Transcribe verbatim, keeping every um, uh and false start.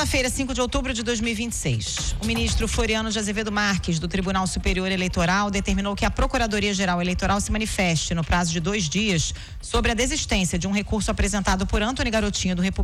Segunda-feira, cinco de outubro de dois mil e vinte e seis. O ministro Floriano de Azevedo Marques, do Tribunal Superior Eleitoral, determinou que a Procuradoria-Geral Eleitoral se manifeste no prazo de dois dias sobre a desistência de um recurso apresentado por Antony Garotinho do Republicano